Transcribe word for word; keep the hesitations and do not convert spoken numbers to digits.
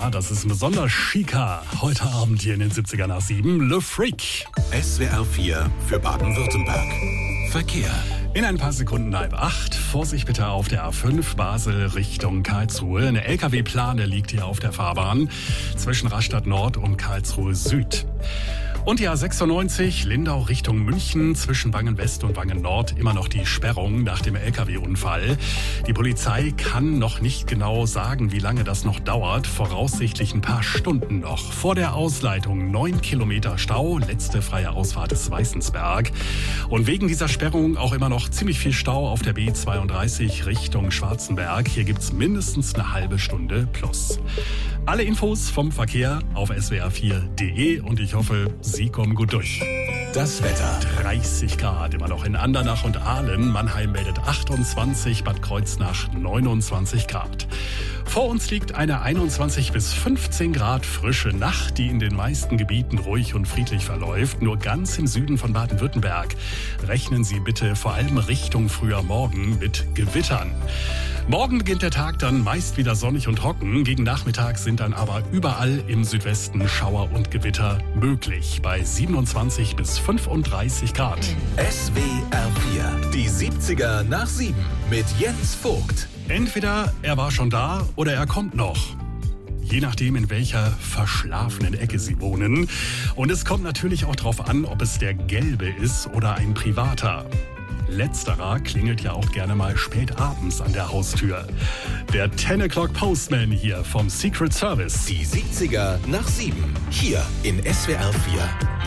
Ja, das ist ein besonders chiker. Heute Abend hier in den siebziger nach sieben, Le Freak. S W R vier für Baden-Württemberg. Verkehr. In ein paar Sekunden halb acht. Vorsicht bitte auf der A fünf Basel Richtung Karlsruhe. Eine L K W-Plane liegt hier auf der Fahrbahn zwischen Rastatt Nord und Karlsruhe Süd. Und die A sechsundneunzig Lindau Richtung München zwischen Wangen West und Wangen Nord immer noch die Sperrung nach dem L K W-Unfall. Die Polizei kann noch nicht genau sagen, wie lange das noch dauert. Voraussichtlich ein paar Stunden noch. Vor der Ausleitung neun Kilometer Stau. Letzte freie Ausfahrt ist Weißensberg. Und wegen dieser Sperrung auch immer noch ziemlich viel Stau auf der B zweiunddreißig Richtung Schwarzenberg. Hier gibt's mindestens eine halbe Stunde plus. Alle Infos vom Verkehr auf S W R vier punkt de und ich hoffe, Sie kommen gut durch. Das Wetter. dreißig Grad immer noch in Andernach und Aalen. Mannheim meldet achtundzwanzig, Bad Kreuznach neunundzwanzig Grad. Vor uns liegt eine einundzwanzig bis fünfzehn Grad frische Nacht, die in den meisten Gebieten ruhig und friedlich verläuft. Nur ganz im Süden von Baden-Württemberg rechnen Sie bitte vor allem Richtung früher Morgen mit Gewittern. Morgen beginnt der Tag dann meist wieder sonnig und trocken. Gegen Nachmittag sind dann aber überall im Südwesten Schauer und Gewitter möglich. Bei siebenundzwanzig bis fünfunddreißig Grad. S W R vier, die siebziger nach sieben mit Jens Vogt. Entweder er war schon da oder er kommt noch. Je nachdem, in welcher verschlafenen Ecke Sie wohnen. Und es kommt natürlich auch darauf an, ob es der Gelbe ist oder ein privater. Letzterer klingelt ja auch gerne mal spät abends an der Haustür. Der ten O'Clock Postman hier vom Secret Service. Die siebziger nach sieben, hier in S W R vier.